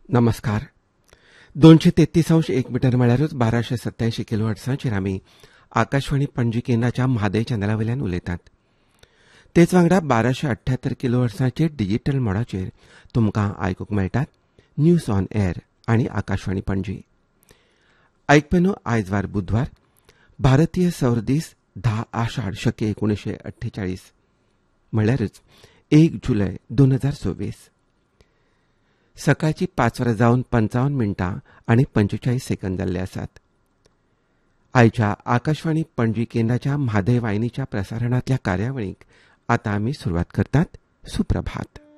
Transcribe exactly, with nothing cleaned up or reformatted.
नमस्कार. दोनशे तेत्तीस अंश एक मिटर म्हळ्यारूच बाराशे सत्यायंशी किलो हर्ट्सांचेर आमी आकाशवाणी पणजी केंद्राच्या म्हादय चॅनला वयल्यान उलयतात. तेच वांगडा बाराशे अठ्ठ्यात्तर किलो हर्ट्सांचेर डिजिटल मोडाचेर तुमकां आयकूंक मेळटात न्यूज ऑन एअर आनी आकाशवाणी पणजी. आयकपेनो आयज वार बुधवार, भारतीय सौर दीस धा आषाढ शके एकुणशे अठ्ठेचाळीस म्हळ्यारच एक जुलय दोन हजार सव्वीस. सकाळची पांच वरां जावन पंचावन्न मिनटां आनी पंचेचाळीस सेकंद जाल्ले आसात. आयच्या आकाशवाणी पणजी केंद्राच्या म्हादय वाहिनीच्या प्रसारणांतल्या कार्यावळींक आतां आमी सुरवात करतात. सुप्रभात.